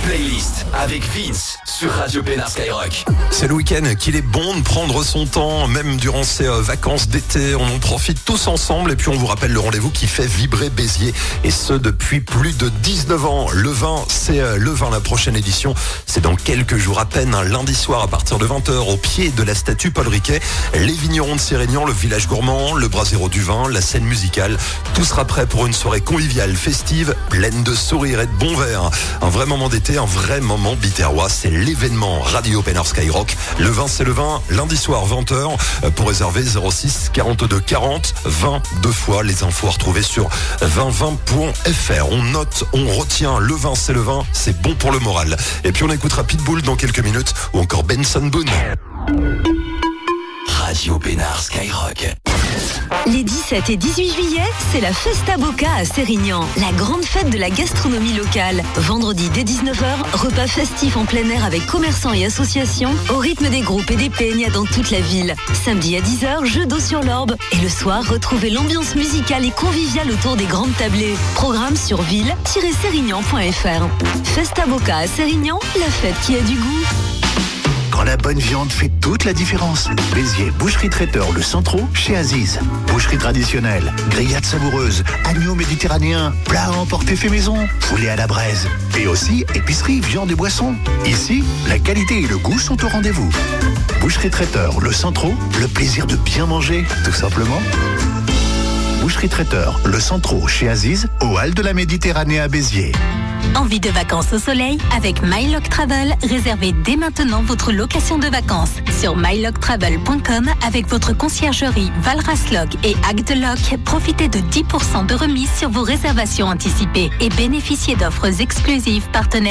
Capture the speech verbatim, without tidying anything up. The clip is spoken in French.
playlist avec Vince sur Radio Pénard Skyrock. C'est le week-end qu'il est bon de prendre son temps, même durant ces euh, vacances d'été. On en profite tous ensemble et puis on vous rappelle le rendez-vous qui fait vibrer Béziers. Et ce, depuis plus de dix-neuf ans. Le vin, c'est euh, le vin, la prochaine édition. C'est dans quelques jours à peine, un lundi soir à partir de vingt heures, au pied de la statue Paul Riquet. Les vignerons de Sérignan, le village gourmand, le brasero du vin, la scène musicale. Tout sera prêt pour une soirée conviviale, festive, pleine de sourires et de bons verres. Un vrai moment d'été, un vrai moment biterrois. C'est l'événement Radio Pénard Skyrock. Le vin, c'est le vin. Lundi soir, vingt heures. Pour réserver, zéro six quarante-deux quarante vingt deux fois. Les infos à retrouver sur vingt vingt point f r. On note, on retient. Le vin, c'est le vin. C'est bon pour le moral. Et puis on écoutera Pitbull dans quelques minutes ou encore Benson Boone. Radio Pénard Skyrock. Les dix-sept et dix-huit juillet, c'est la Festa Boca à Sérignan, la grande fête de la gastronomie locale. Vendredi dès dix-neuf heures, repas festifs en plein air avec commerçants et associations, au rythme des groupes et des peignes dans toute la ville. Samedi à dix heures, jeu d'eau sur l'Orbe. Et le soir, retrouvez l'ambiance musicale et conviviale autour des grandes tablées. Programme sur ville tiret sérignan point f r. Festa Boca à Sérignan, la fête qui a du goût. Quand la bonne viande fait toute la différence. Béziers, boucherie traiteur Le Centreau chez Aziz. Boucherie traditionnelle, grillade savoureuse, agneau méditerranéen, plat à emporter fait maison, poulet à la braise. Et aussi épicerie, viande et boissons. Ici, la qualité et le goût sont au rendez-vous. Boucherie traiteur Le Centreau, le plaisir de bien manger, tout simplement. Boucherie traiteur Le Centreau chez Aziz, au hall de la Méditerranée à Béziers. Envie de vacances au soleil? Avec MyLoc Travel, réservez dès maintenant votre location de vacances sur my loc travel point com avec votre conciergerie Valrasloc et Agdeloc. Profitez de dix pour cent de remise sur vos réservations anticipées et bénéficiez d'offres exclusives partenaires.